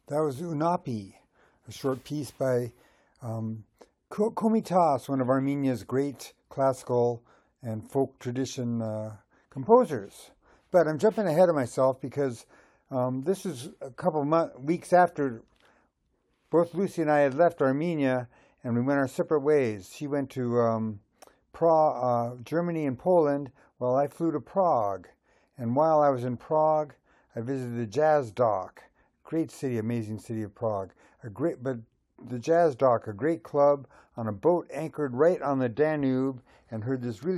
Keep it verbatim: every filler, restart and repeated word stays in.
That was Unapi, a short piece by um, Komitas, one of Armenia's great classical and folk tradition uh, composers. But I'm jumping ahead of myself because um, this is a couple of months, weeks after both Lucy and I had left Armenia and we went our separate ways. She went to um, Prague, uh, Germany and Poland, while I flew to Prague. And while I was in Prague, I visited the Jazz Dock. Great city, amazing city of Prague. A great, but the Jazz Dock, a great club on a boat anchored right on the Danube, and heard this really